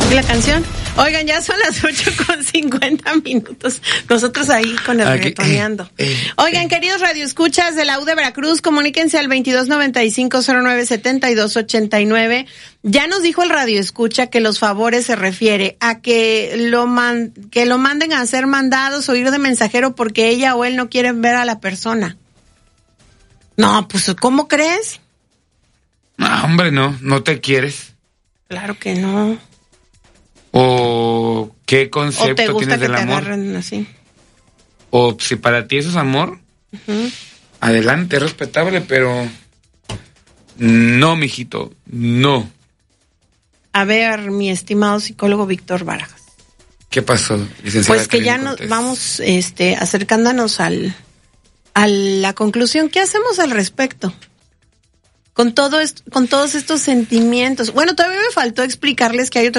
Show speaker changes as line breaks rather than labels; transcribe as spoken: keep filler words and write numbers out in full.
¿Y la canción? Oigan, ya son las ocho con cincuenta minutos. Nosotros ahí con el reggaetoneando. Oigan, queridos radioescuchas de la U de Veracruz, comuníquense al veintidós noventa y cinco cero nueve setenta y dos ochenta y nueve. Ya nos dijo el radioescucha que los favores se refiere a que lo man, que lo manden a hacer mandados o ir de mensajero porque ella o él no quieren ver a la persona. No, pues, ¿cómo crees?
No, hombre, no, no te quieres.
Claro que no.
¿O qué concepto
¿O te gusta
tienes
que
del
te
amor?
agarren así?
O si para ti eso es amor, uh-huh. Adelante, es respetable, pero no, mijito, no.
A ver, mi estimado psicólogo Víctor Barajas.
¿Qué pasó, licenciada?
Pues que ya nos vamos este, acercándonos al, a la conclusión. ¿Qué hacemos al respecto? Con todo esto, con todos estos sentimientos. Bueno, todavía me faltó explicarles que hay otro